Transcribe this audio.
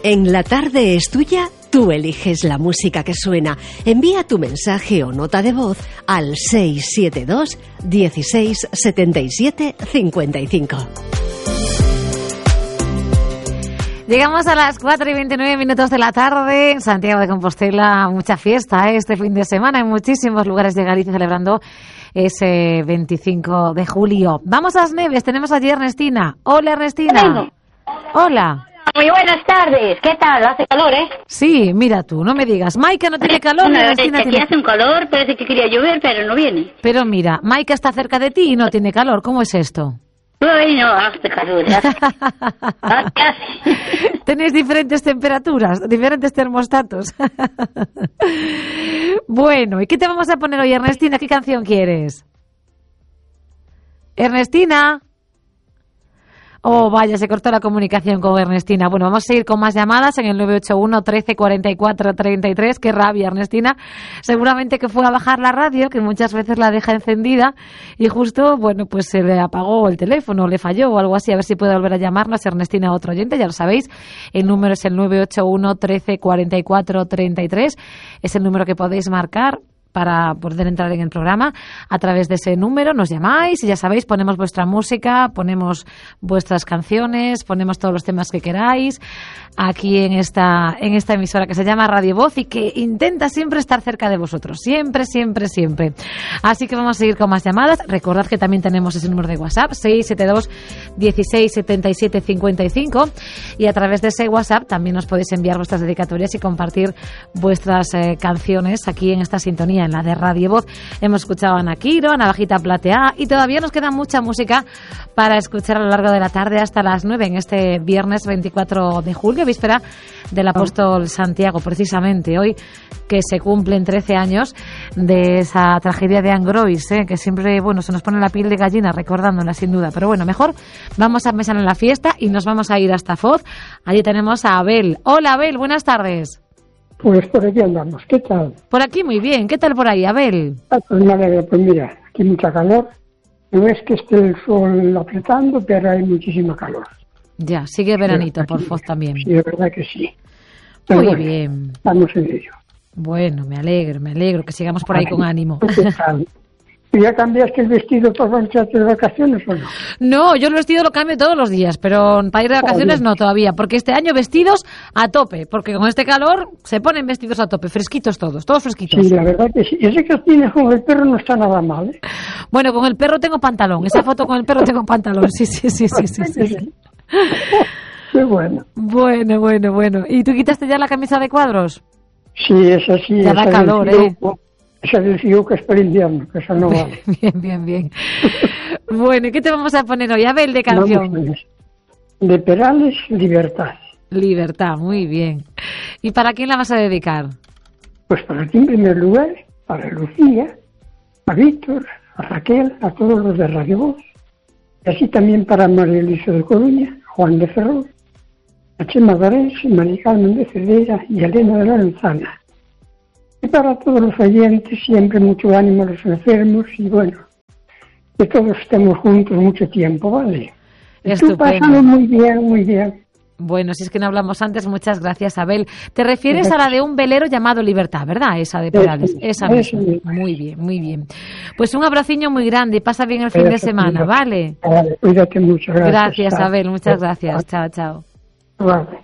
En La Tarde es Tuya, tú eliges la música que suena. Envía tu mensaje o nota de voz al 672 16 77 55. Llegamos a las 4:29 de la tarde. En Santiago de Compostela, mucha fiesta este fin de semana en muchísimos lugares de Galicia celebrando ese 25 de julio. Vamos a las Neves, tenemos allí a Ernestina. Hola, Ernestina. Hola. Muy buenas tardes. ¿Qué tal? Hace calor, ¿eh? Sí, mira tú, no me digas. Maika no tiene calor. No, Ernestina aquí tiene... hace un calor, parece que quería llover, pero no viene. Pero mira, Maika está cerca de ti y no tiene calor. ¿Cómo es esto? Ay, no, hace calor. Tenéis diferentes temperaturas, diferentes termostatos. Bueno, ¿y qué te vamos a poner hoy, Ernestina? ¿Qué canción quieres? Ernestina. Oh, vaya, se cortó la comunicación con Ernestina. Bueno, vamos a seguir con más llamadas en el 981 13 44 33. Qué rabia, Ernestina. Seguramente que fue a bajar la radio, que muchas veces la deja encendida y justo, bueno, pues se le apagó el teléfono, le falló o algo así. A ver si puede volver a llamarnos, Ernestina, otro oyente. Ya lo sabéis, el número es el 981 13 44 33. Es el número que podéis marcar para poder entrar en el programa. A través de ese número nos llamáis y ya sabéis, ponemos vuestra música, ponemos vuestras canciones, ponemos todos los temas que queráis aquí en esta emisora que se llama Radio Voz y que intenta siempre estar cerca de vosotros, siempre, siempre, siempre. Así que vamos a seguir con más llamadas. Recordad que también tenemos ese número de WhatsApp, 672 16 77 55, y a través de ese WhatsApp también os podéis enviar vuestras dedicatorias y compartir vuestras canciones aquí en esta sintonía, en la de Radio Voz. Hemos escuchado a Ana Quiro, a Navajita Plateada y todavía nos queda mucha música para escuchar a lo largo de la tarde hasta las 9 en este viernes 24 de julio, víspera del apóstol Santiago, precisamente hoy que se cumplen 13 años de esa tragedia de Angrois, que siempre, bueno, se nos pone la piel de gallina recordándola sin duda, pero bueno, mejor vamos a empezar en la fiesta y nos vamos a ir hasta Foz. Allí tenemos a Abel. Hola, Abel, buenas tardes. Pues por aquí andamos, ¿qué tal? Por aquí muy bien, ¿qué tal por ahí, Abel? Pues nada, pues mira, aquí mucha calor, no es que esté el sol apretando, pero hay muchísima calor. Ya, sigue veranito por Foz también. Sí, de verdad que sí. Pero muy bueno, bien. Vamos en ello. Bueno, me alegro, que sigamos por ahí con ánimo. ¿Qué tal? ¿Y ya cambiaste el vestido para marcharte de vacaciones o no? No, yo el vestido lo cambio todos los días, pero para ir de vacaciones no todavía, porque este año vestidos a tope, porque con este calor se ponen vestidos a tope, fresquitos todos fresquitos. Sí, la verdad que sí. Ese que tienes con el perro no está nada mal, ¿eh? Bueno, con el perro tengo pantalón, esa foto con el perro tengo pantalón, sí. Qué bueno. Bueno. ¿Y tú quitaste ya la camisa de cuadros? Sí, esa sí. Ya da calor, Esa decidió que es para el invierno, que esa no vale. Bien. Bueno, ¿y qué te vamos a poner hoy, Abel, de canción? Vamos, de Perales, Libertad. Libertad, muy bien. ¿Y para quién la vas a dedicar? Pues para ti en primer lugar, para Lucía, a Víctor, a Raquel, a todos los de Radio Voz. Y así también para María Luisa de Coruña, Juan de Ferrol, a Chema Darés, María Carmen de Cedera y Elena de la Lanzana. Y para todos los oyentes, siempre mucho ánimo a los enfermos y bueno, que todos estemos juntos mucho tiempo, ¿vale? Estupendo. Tú pásalo muy bien. Bueno, si es que no hablamos antes, muchas gracias, Abel. Te refieres a la de un velero llamado Libertad, ¿verdad? Esa de Perales. Esa misma. Muy bien. Pues un abraciño muy grande y pasa bien el fin de semana, ¿vale? Vale, cuídate mucho. Gracias, Abel, muchas gracias. Chao. Vale.